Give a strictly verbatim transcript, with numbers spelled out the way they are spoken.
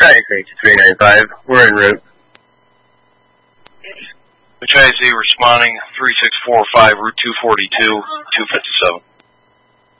Traffic range three nine five. We're en route. H I Z responding three six four five, Route two forty-two, two fifty-seven.